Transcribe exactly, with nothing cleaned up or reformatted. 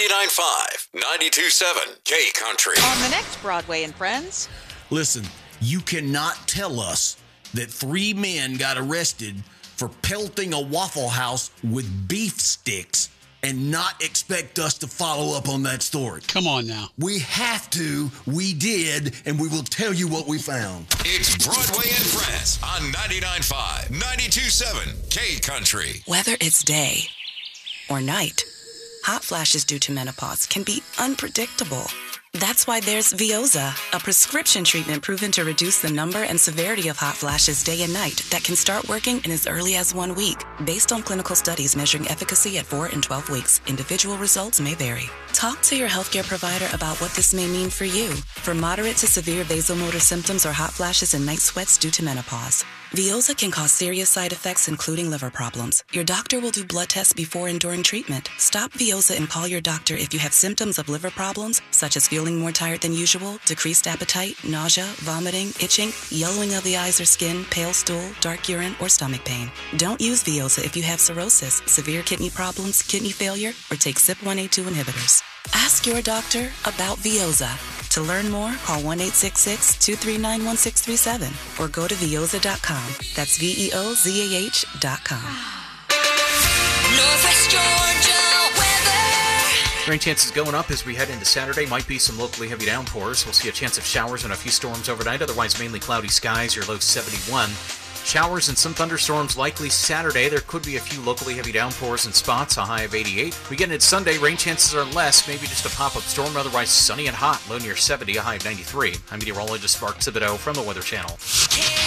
ninety-nine point five, ninety-two point seven K Country. On the next Broadway and Friends. Listen, you cannot tell us that three men got arrested for pelting a Waffle House with beef sticks and not expect us to follow up on that story. Come on now. We have to, we did, and we will tell you what we found. It's Broadway and Friends on ninety-nine point five, ninety-two point seven K Country. Whether it's day or night, hot flashes due to menopause can be unpredictable. That's why there's Veoza, a prescription treatment proven to reduce the number and severity of hot flashes day and night that can start working in as early as one week. Based on clinical studies measuring efficacy at four and twelve weeks, individual results may vary. Talk to your healthcare provider about what this may mean for you. For moderate to severe vasomotor symptoms or hot flashes and night sweats due to menopause, Veoza can cause serious side effects, including liver problems. Your doctor will do blood tests before and during treatment. Stop Veoza and call your doctor if you have symptoms of liver problems, such as feeling more tired than usual, decreased appetite, nausea, vomiting, itching, yellowing of the eyes or skin, pale stool, dark urine, or stomach pain. Don't use Veoza if you have cirrhosis, severe kidney problems, kidney failure, or take C Y P one A two inhibitors. Ask your doctor about Veoza. To learn more, call one eight six six, two three nine, one six three seven or go to veoza dot com. That's V E O Z A H dot com. Northwest Georgia weather. Rain chances going up as we head into Saturday. Might be some locally heavy downpours. We'll see a chance of showers and a few storms overnight. Otherwise, mainly cloudy skies. Your low seventy-one. Showers and some thunderstorms likely Saturday. There could be a few locally heavy downpours in spots, a high of eighty-eight. We get into Sunday, rain chances are less, maybe just a pop-up storm. Otherwise, sunny and hot, low near seventy, a high of ninety-three. I'm meteorologist Mark Thibodeau from the Weather Channel. K